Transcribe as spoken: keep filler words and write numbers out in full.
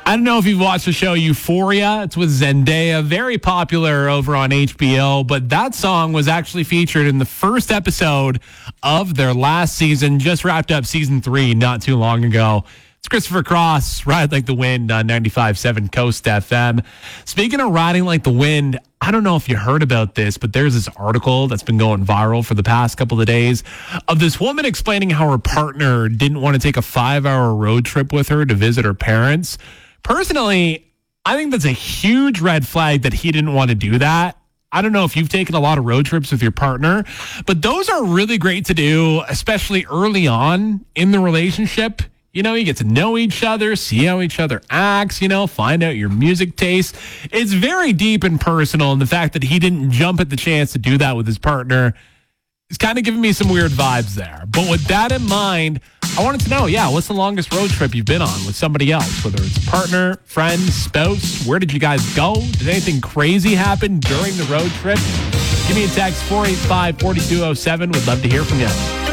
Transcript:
I don't know if you've watched the show Euphoria. It's with Zendaya, very popular over on H B O, but that song was actually featured in the first episode of their last season, just wrapped up season three not too long ago. It's Christopher Cross, Ride Like the Wind on ninety-five point seven Coast F M. Speaking of riding like the wind, I don't know if you heard about this, but there's this article that's been going viral for the past couple of days of this woman explaining how her partner didn't want to take a five-hour road trip with her to visit her parents. Personally, I think that's a huge red flag that he didn't want to do that. I don't know if you've taken a lot of road trips with your partner, but those are really great to do, especially early on in the relationship. You know, you get to know each other, see how each other acts, you know, find out your music taste. It's very deep and personal, and the fact that he didn't jump at the chance to do that with his partner is kind of giving me some weird vibes there. But with that in mind, I wanted to know, yeah, what's the longest road trip you've been on with somebody else? Whether it's partner, friend, spouse, where did you guys go? Did anything crazy happen during the road trip? Give me a text, four eight five, four two zero seven. Would love to hear from you.